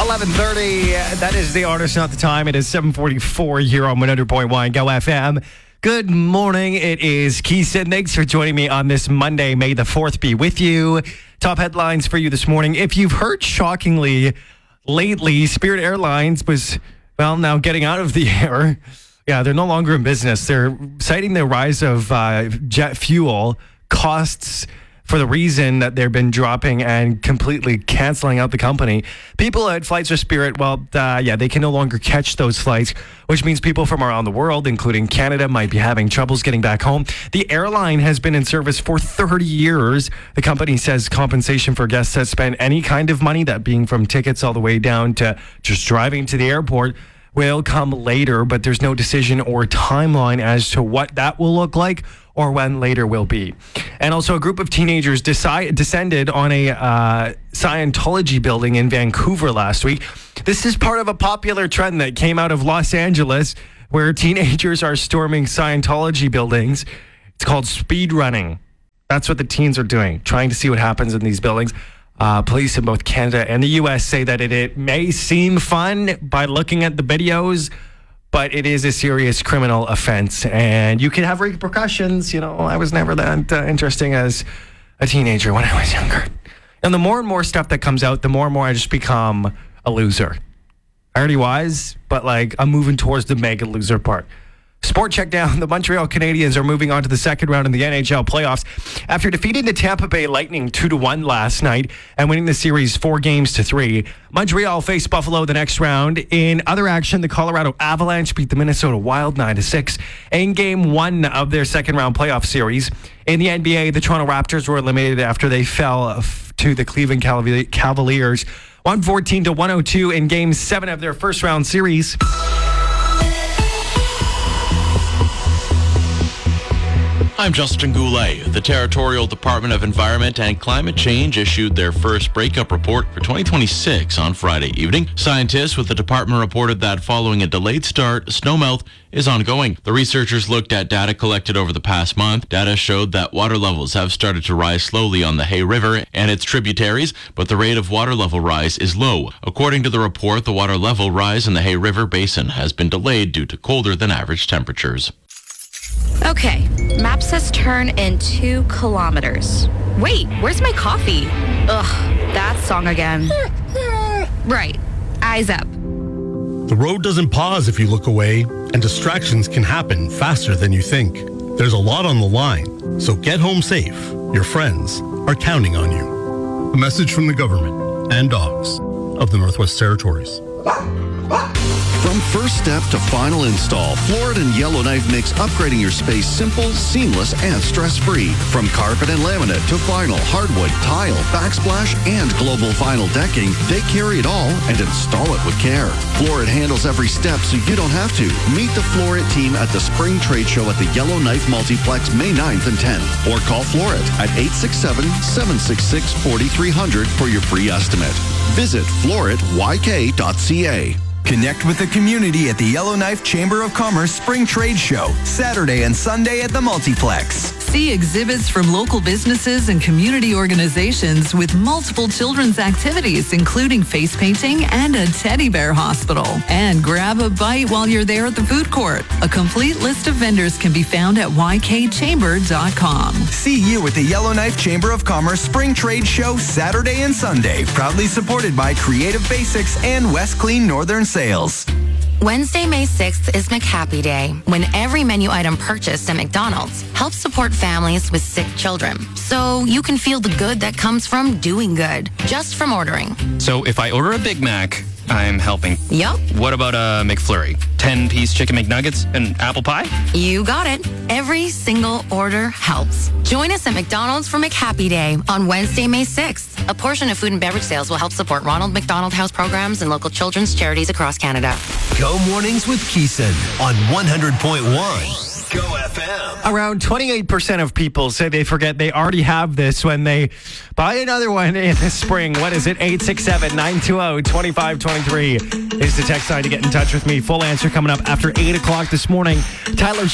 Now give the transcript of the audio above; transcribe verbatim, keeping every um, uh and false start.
eleven thirty. That is the artist, not the time. It is seven forty-four here on one hundred point one Go F M. Good morning. It is Keeson. Thanks for joining me on this Monday. May the fourth be with you. Top headlines for you this morning. If you've heard, shockingly, lately, Spirit Airlines was, well, now getting out of the air. Yeah, they're no longer in business. They're citing the rise of uh, jet fuel costs for the reason that they've been dropping and completely canceling out the company. People at Flights with Spirit, well, uh, yeah, they can no longer catch those flights, which means people from around the world, including Canada, might be having troubles getting back home. The airline has been in service for thirty years. The company says compensation for guests that spend any kind of money, that being from tickets all the way down to just driving to the airport, will come later, but there's no decision or timeline as to what that will look like or when later will be. And also, a group of teenagers decide, descended on a uh, Scientology building in Vancouver last week. This is part of a popular trend that came out of Los Angeles, where teenagers are storming Scientology buildings. It's called speed running. That's what the teens are doing, trying to see what happens in these buildings. Uh, police in both Canada and the U S say that it, it may seem fun by looking at the videos, but it is a serious criminal offense, and you can have repercussions. You know, I was never that uh, interesting as a teenager when I was younger. And the more and more stuff that comes out, the more and more I just become a loser. I already was, but like I'm moving towards the mega loser part. Sport check down. The Montreal Canadiens are moving on to the second round in the N H L playoffs after defeating the Tampa Bay Lightning two to one last night and winning the series four games to three. Montreal face Buffalo the next round. In other action, the Colorado Avalanche beat the Minnesota Wild nine to six in game one of their second round playoff series. In the N B A, the Toronto Raptors were eliminated after they fell to the Cleveland Cavaliers one fourteen to one oh two in game seven of their first round series. I'm Justin Goulet. The Territorial Department of Environment and Climate Change issued their first breakup report for twenty twenty-six on Friday evening. Scientists with the department reported that following a delayed start, snowmelt is ongoing. The researchers looked at data collected over the past month. Data showed that water levels have started to rise slowly on the Hay River and its tributaries, but the rate of water level rise is low. According to the report, the water level rise in the Hay River Basin has been delayed due to colder than average temperatures. Okay, map says turn in two kilometers. Wait, where's my coffee? Ugh, that song again. Right, eyes up. The road doesn't pause if you look away, and distractions can happen faster than you think. There's a lot on the line, so get home safe. Your friends are counting on you. A message from the government and dogs of the Northwest Territories. From first step to final install, Florid and Yellowknife makes upgrading your space simple, seamless, and stress-free. From carpet and laminate to vinyl, hardwood, tile, backsplash, and global vinyl decking, they carry it all and install it with care. Florid handles every step so you don't have to. Meet the Florid team at the Spring Trade Show at the Yellowknife Multiplex May ninth and tenth. Or call Florid at eight six seven, seven six six, four three zero zero for your free estimate. Visit florid y k dot c a. Connect with the community at the Yellowknife Chamber of Commerce Spring Trade Show, Saturday and Sunday at the Multiplex. See exhibits from local businesses and community organizations with multiple children's activities, including face painting and a teddy bear hospital. And grab a bite while you're there at the food court. A complete list of vendors can be found at y k chamber dot com. See you at the Yellowknife Chamber of Commerce Spring Trade Show, Saturday and Sunday. Proudly supported by Creative Basics and West Clean Northern Sales. Wednesday, May sixth is McHappy Day, when every menu item purchased at McDonald's helps support families with sick children. So you can feel the good that comes from doing good, just from ordering. So if I order a Big Mac, I'm helping. Yup. What about a McFlurry? ten-piece chicken McNuggets and apple pie? You got it. Every single order helps. Join us at McDonald's for McHappy Day on Wednesday, May sixth. A portion of food and beverage sales will help support Ronald McDonald House programs and local children's charities across Canada. Go Mornings with Keeson on one hundred point one. Go F M. Around twenty-eight percent of people say they forget they already have this when they buy another one in the spring. What is it? eight six seven, nine two zero, two five two three is the text line to get in touch with me. Full answer coming up after eight o'clock this morning. Tyler